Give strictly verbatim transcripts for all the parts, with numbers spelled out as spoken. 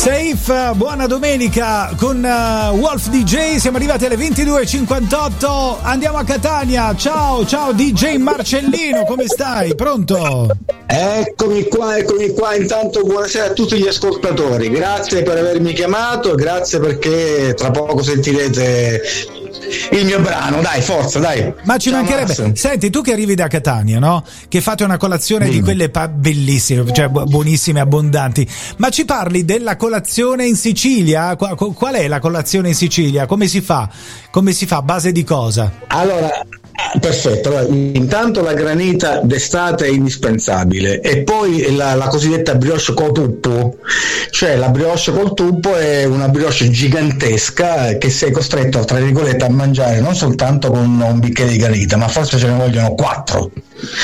Safe, buona domenica con uh, Wolf D J, siamo arrivati alle ventidue e cinquantotto, andiamo a Catania, ciao, ciao D J Marcellino, come stai? Pronto? Eccomi qua, eccomi qua, intanto buonasera a tutti gli ascoltatori, grazie per avermi chiamato, grazie perché tra poco sentirete il mio brano, dai, forza, dai. Ma ci Ciao, mancherebbe. Max. Senti, tu che arrivi da Catania, no? Che fate una colazione Dimmi. di quelle pa- bellissime, cioè bu- buonissime, abbondanti. Ma ci parli della colazione in Sicilia? Qua- qual è la colazione in Sicilia? Come si fa? Come si fa? A base di cosa? Allora, perfetto, allora, intanto la granita d'estate è indispensabile e poi la, la cosiddetta brioche col tuppo, cioè la brioche col tuppo è una brioche gigantesca che sei costretto, tra virgolette, a mangiare non soltanto con un bicchiere di granita, ma forse ce ne vogliono quattro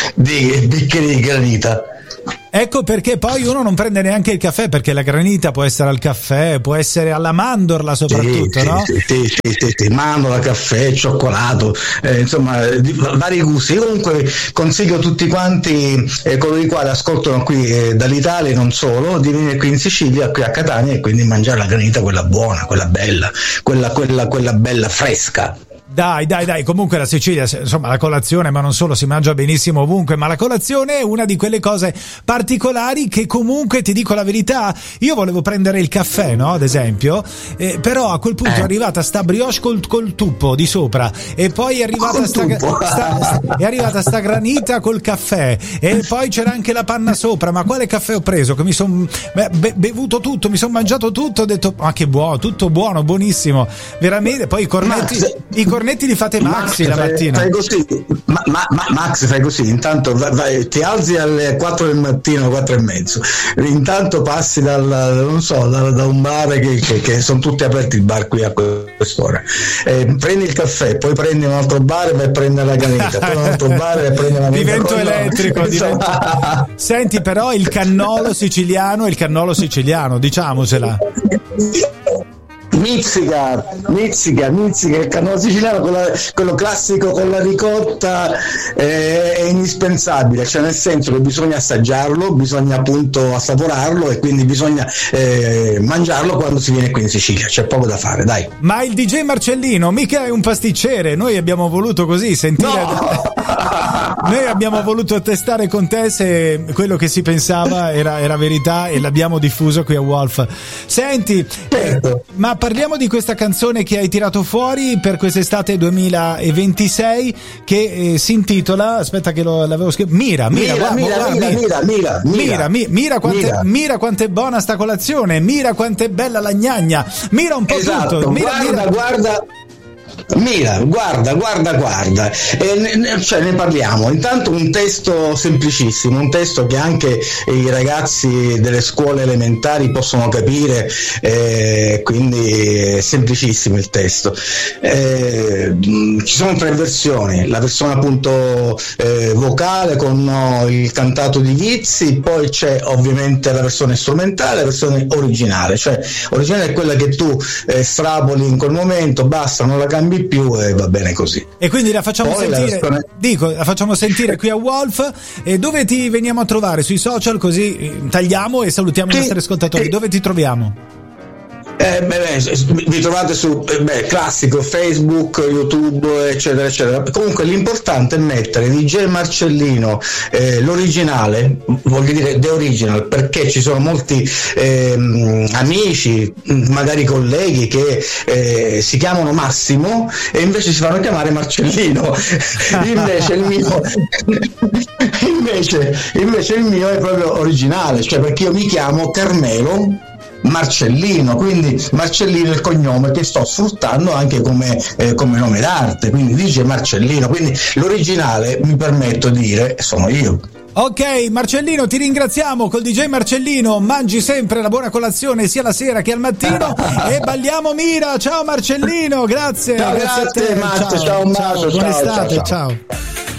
di bicchieri di granita. Ecco perché poi uno non prende neanche il caffè, perché la granita può essere al caffè, può essere alla mandorla soprattutto, sì, no? Sì, sì, sì, sì, sì, mandorla, caffè, cioccolato, eh, insomma, di, vari gusti. Io comunque consiglio tutti quanti, eh, coloro i quali ascoltano qui eh, dall'Italia e non solo, di venire qui in Sicilia, qui a Catania, e quindi mangiare la granita, quella buona, quella bella, quella, quella, quella bella fresca. Dai, dai, dai, comunque la Sicilia, insomma, la colazione, ma non solo, si mangia benissimo ovunque, ma la colazione è una di quelle cose particolari che comunque, ti dico la verità, io volevo prendere il caffè, no, ad esempio, eh, però a quel punto eh. è arrivata sta brioche col, col tuppo di sopra, e poi è arrivata sta, sta, sta, è arrivata sta granita col caffè, e poi c'era anche la panna sopra. Ma quale caffè ho preso? Che mi sono be- bevuto tutto, mi sono mangiato tutto, ho detto, ma che buono, tutto buono, buonissimo, veramente. Poi i cornetti, Max, i cornetti li fate maxi Max, la fai, mattina. fai così, ma, ma, ma, Max, fai così, intanto vai, vai, ti alzi alle quattro del mattino, quattro e mezzo, intanto passi dal, non so, da, da un bar che, che, che sono tutti aperti, il bar qui a quest'ora, eh, prendi il caffè, poi prendi un altro bar e vai a prendere la granita, poi un altro bar e prendi la granita. Divento poi elettrico, no. divento... Senti, però il cannolo siciliano è il cannolo siciliano, diciamocela. Mizzica, mizzica, mizzica, il cannolo siciliano, quello, quello classico con la ricotta, eh, è indispensabile, cioè nel senso che bisogna assaggiarlo, bisogna appunto assaporarlo e quindi bisogna eh, mangiarlo quando si viene qui in Sicilia, c'è poco da fare, dai. Ma il D J Marcellino mica è un pasticcere, noi abbiamo voluto così sentire, no! Noi abbiamo voluto testare con te se quello che si pensava era, era verità, e l'abbiamo diffuso qui a Wolf. Senti, Certo. eh, ma parliamo di questa canzone che hai tirato fuori per quest'estate duemilaventisei, che eh, si intitola, aspetta che lo, l'avevo scritto, Mira, Mira, Mira, guarda, mira, guarda, mira, mira, mira, Mira, mi, mira, quante, mira. mira quanto è buona sta colazione, mira quanto è bella la gnagna, mira un po' Esatto, tutto, mira, guarda, mira. guarda. Mira, guarda, guarda, guarda, e ne, ne, cioè ne parliamo. Intanto un testo semplicissimo, un testo che anche i ragazzi delle scuole elementari possono capire, eh, quindi è semplicissimo il testo. Eh, ci sono tre versioni, la versione appunto eh, vocale con no, il cantato di Ghizzi, poi c'è ovviamente la versione strumentale, la versione originale, cioè originale è quella che tu eh, strapoli in quel momento, basta, non la cambi più e va bene così. E quindi la facciamo Poi sentire, la versione... dico, la facciamo sentire qui a Wolf. E dove ti veniamo a trovare? Sui social, così eh, tagliamo e salutiamo Sì, i nostri ascoltatori. sì. Dove ti troviamo? Eh, beh, beh, vi trovate su eh, beh, classico Facebook, YouTube, eccetera eccetera. Comunque l'importante è mettere D J Marcellino, eh, l'originale, voglio dire The Original, perché ci sono molti eh, amici, magari colleghi che eh, si chiamano Massimo e invece si fanno chiamare Marcellino. invece il mio invece, invece il mio è proprio originale, cioè perché io mi chiamo Carmelo Marcellino, quindi Marcellino è il cognome che sto sfruttando anche come, eh, come nome d'arte, quindi dice Marcellino, quindi l'originale, mi permetto di dire, sono io. Ok, Marcellino, ti ringraziamo. Col D J Marcellino mangi sempre la buona colazione sia la sera che al mattino e balliamo Mira. Ciao Marcellino, grazie. Ciao, grazie, grazie a te. Max, Ciao, ciao, un bacio, ciao, buona ciao, estate, ciao, ciao. ciao.